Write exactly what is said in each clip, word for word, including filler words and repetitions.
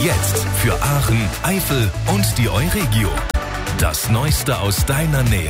Jetzt für Aachen, Eifel und die Euregio. Das Neueste aus deiner Nähe.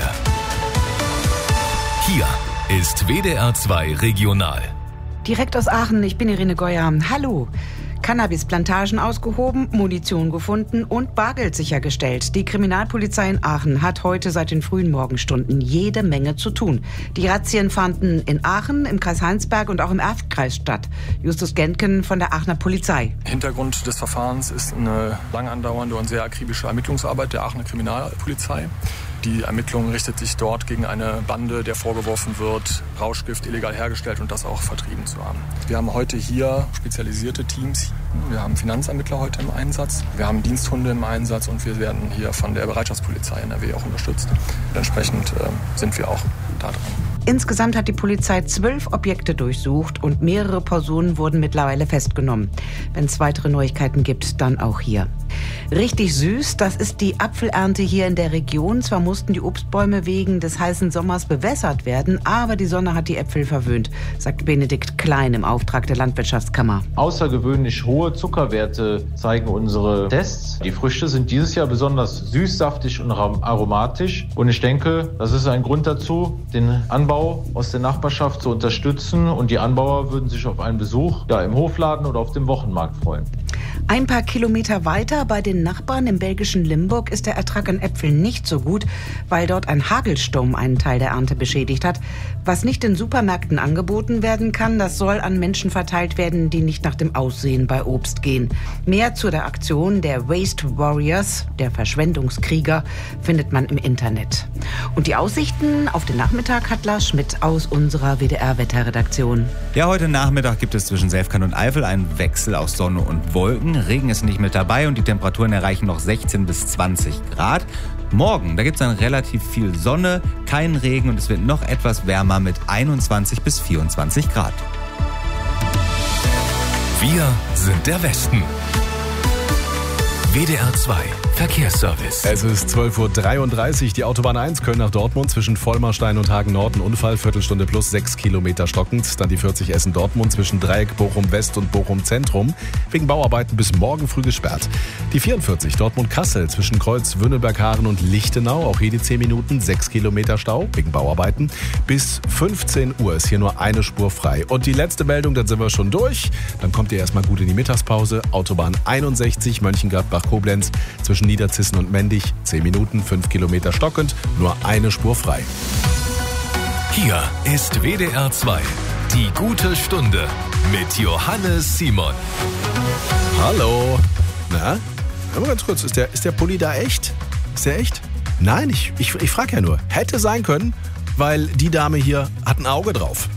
Hier ist W D R zwei Regional. Direkt aus Aachen, ich bin Irene Geuer. Hallo. Cannabisplantagen ausgehoben, Munition gefunden und Bargeld sichergestellt. Die Kriminalpolizei in Aachen hat heute seit den frühen Morgenstunden jede Menge zu tun. Die Razzien fanden in Aachen, im Kreis Heinsberg und auch im Erftkreis statt. Justus Gentgen von der Aachener Polizei. Hintergrund des Verfahrens ist eine lang andauernde und sehr akribische Ermittlungsarbeit der Aachener Kriminalpolizei. Die Ermittlung richtet sich dort gegen eine Bande, der vorgeworfen wird, Rauschgift illegal hergestellt und das auch vertrieben zu haben. Wir haben heute hier spezialisierte Teams. Wir haben Finanzermittler heute im Einsatz. Wir haben Diensthunde im Einsatz und wir werden hier von der Bereitschaftspolizei N R W auch unterstützt. Entsprechend äh, sind wir auch da dran. Insgesamt hat die Polizei zwölf Objekte durchsucht und mehrere Personen wurden mittlerweile festgenommen. Wenn es weitere Neuigkeiten gibt, dann auch hier. Richtig süß, das ist die Apfelernte hier in der Region. Zwar mussten die Obstbäume wegen des heißen Sommers bewässert werden, aber die Sonne hat die Äpfel verwöhnt, sagt Benedikt Klein im Auftrag der Landwirtschaftskammer. Außergewöhnlich hohe Zuckerwerte zeigen unsere Tests. Die Früchte sind dieses Jahr besonders süß, saftig und aromatisch. Und ich denke, das ist ein Grund dazu, den Anbau aus der Nachbarschaft zu unterstützen. Und die Anbauer würden sich auf einen Besuch ja, im Hofladen oder auf dem Wochenmarkt freuen. Ein paar Kilometer weiter bei den Nachbarn im belgischen Limburg ist der Ertrag an Äpfeln nicht so gut, weil dort ein Hagelsturm einen Teil der Ernte beschädigt hat. Was nicht in Supermärkten angeboten werden kann, das soll an Menschen verteilt werden, die nicht nach dem Aussehen bei Obst gehen. Mehr zu der Aktion der Waste Warriors, der Verschwendungskrieger, findet man im Internet. Und die Aussichten auf den Nachmittag hat Lars Schmidt aus unserer W D R-Wetterredaktion. Ja, heute Nachmittag gibt es zwischen Selfkant und Eifel einen Wechsel aus Sonne und Wolken. Regen ist nicht mit dabei und die Temperaturen erreichen noch sechzehn bis zwanzig Grad. Morgen, da gibt es dann relativ viel Sonne, keinen Regen und es wird noch etwas wärmer mit einundzwanzig bis vierundzwanzig Grad. Wir sind der Westen. W D R zwei Verkehrsservice. Es ist zwölf Uhr dreiunddreißig, die Autobahn eins Köln nach Dortmund zwischen Vollmarstein und Hagen Nord, ein Unfall, Viertelstunde plus sechs Kilometer stockend. Dann die vierzig Essen Dortmund zwischen Dreieck Bochum West und Bochum Zentrum, wegen Bauarbeiten bis morgen früh gesperrt. Die vierundvierzig Dortmund Kassel zwischen Kreuz Wünnenberg-Haaren und Lichtenau, auch hier die zehn Minuten, sechs Kilometer Stau wegen Bauarbeiten. Bis fünfzehn Uhr ist hier nur eine Spur frei. Und die letzte Meldung, dann sind wir schon durch. Dann kommt ihr erstmal gut in die Mittagspause. Autobahn einundsechzig Mönchengladbach-Koblenz zwischen Niederzissen und Mendig, zehn Minuten, fünf Kilometer stockend, nur eine Spur frei. Hier ist W D R zwei, die gute Stunde mit Johannes Simon. Hallo. Na, hör mal ganz kurz, ist der, ist der Pulli da echt? Ist der echt? Nein, ich, ich, ich frage ja nur. Hätte sein können, weil die Dame hier hat ein Auge drauf.